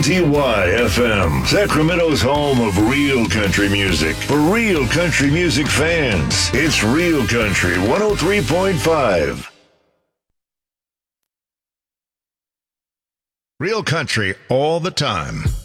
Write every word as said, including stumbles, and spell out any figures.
T Y F M, Sacramento's home of real country music. For real country music fans, it's Real Country one oh three point five. Real country all the time.